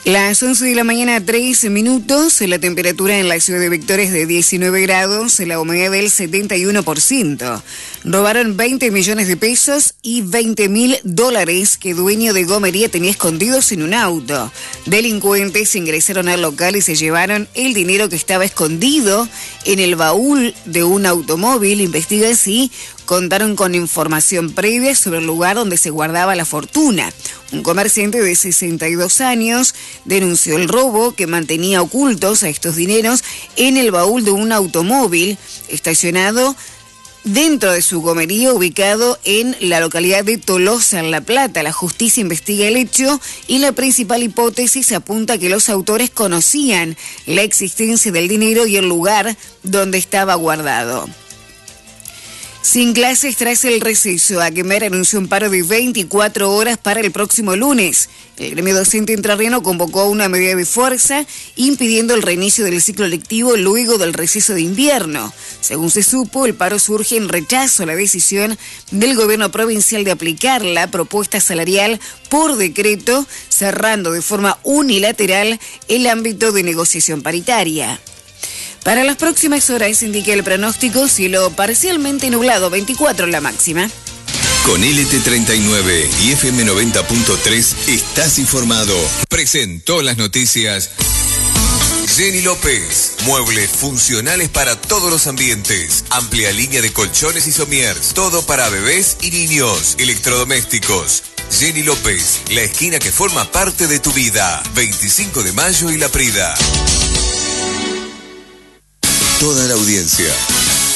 Las 11 de la mañana, 13 minutos, la temperatura en la ciudad de Victoria es de 19 grados, la humedad del 71%. Robaron 20 millones de pesos y $20.000 que dueño de gomería tenía escondidos en un auto. Delincuentes ingresaron al local y se llevaron el dinero que estaba escondido en el baúl de un automóvil. Investigan si contaron con información previa sobre el lugar donde se guardaba la fortuna. Un comerciante de 62 años denunció el robo que mantenía ocultos a estos dineros en el baúl de un automóvil estacionado dentro de su gomería ubicado en la localidad de Tolosa, en La Plata. La justicia investiga el hecho y la principal hipótesis apunta a que los autores conocían la existencia del dinero y el lugar donde estaba guardado. Sin clases tras el receso, AGMER anunció un paro de 24 horas para el próximo lunes. El gremio docente entrerriano convocó una medida de fuerza impidiendo el reinicio del ciclo lectivo luego del receso de invierno. Según se supo, el paro surge en rechazo a la decisión del gobierno provincial de aplicar la propuesta salarial por decreto, cerrando de forma unilateral el ámbito de negociación paritaria. Para las próximas horas indica el pronóstico cielo parcialmente nublado, 24 la máxima. Con LT39 y FM 90.3 estás informado. Presentó las noticias Jenny López. Muebles funcionales para todos los ambientes. Amplia línea de colchones y somiers. Todo para bebés y niños. Electrodomésticos. Jenny López, la esquina que forma parte de tu vida. 25 de mayo y La Prida. Toda la audiencia